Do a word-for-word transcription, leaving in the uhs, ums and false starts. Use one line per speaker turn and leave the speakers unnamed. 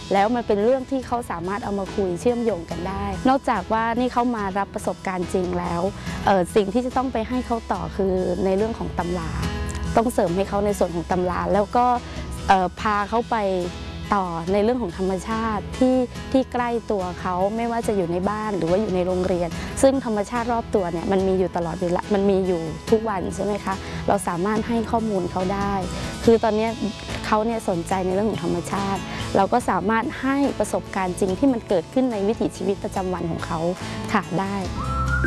แล้วมันเป็นเรื่องที่เขาสามารถเอามาคุยเชื่อมโยงกันได้นอกจากว่านี่เขามารับประสบการณ์จริงแล้วสิ่งที่จะต้องไปให้เขาต่อคือในเรื่องของตำราต้องเสริมให้เขาในส่วนของตำราแล้วก็พาเขาไปต่อในเรื่องของธรรมชาติที่ที่ใกล้ตัวเขาไม่ว่าจะอยู่ในบ้านหรือว่าอยู่ในโรงเรียนซึ่งธรรมชาติรอบตัวเนี่ยมันมีอยู่ตลอดเวลามันมีอยู่ทุกวันใช่ไหมคะเราสามารถให้ข้อมูลเขาได้คือตอนนี้เขาเนี่ยสนใจในเรื่องของธรรมชาติเราก็สามารถให้ประสบการณ์จริงที่มันเกิดขึ้นในวิถีชีวิตประจำวันของเขาค่ะได้